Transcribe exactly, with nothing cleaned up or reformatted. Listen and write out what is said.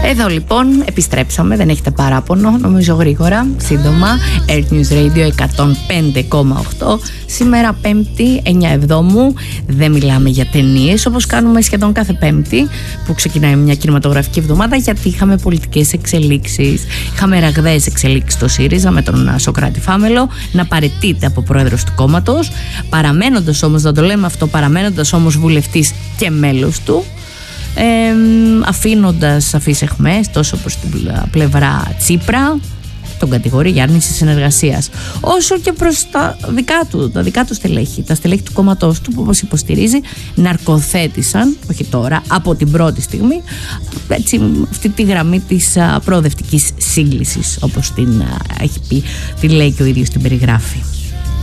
Εδώ λοιπόν επιστρέψαμε, δεν έχετε παράπονο, νομίζω γρήγορα, σύντομα. Earth News Radio εκατόν πέντε κόμμα οκτώ. Σήμερα Πέμπτη, εννιά Εβδόμου. Δεν μιλάμε για ταινίες όπως κάνουμε σχεδόν κάθε Πέμπτη που ξεκινάει μια κινηματογραφική εβδομάδα, γιατί είχαμε πολιτικές εξελίξεις. Είχαμε ραγδαίες εξελίξεις στο ΣΥΡΙΖΑ με τον Σωκράτη Φάμελο να παραιτείται από πρόεδρος του κόμματος, παραμένοντας όμως, να το λέμε αυτό, παραμένοντας όμως βουλευτής και μέλος του. Ε, αφήνοντας σαφείς αιχμές τόσο προς την πλευρά Τσίπρα, τον κατηγορεί για άρνηση συνεργασίας, όσο και προς τα δικά του, τα δικά του στελέχη, τα στελέχη του κόμματός του, που όπως υποστηρίζει ναρκοθέτησαν, όχι τώρα, από την πρώτη στιγμή, έτσι, αυτή τη γραμμή της α, προοδευτικής σύγκλησης, όπως την α, έχει πει, την λέει και ο ίδιος, την περιγράφει.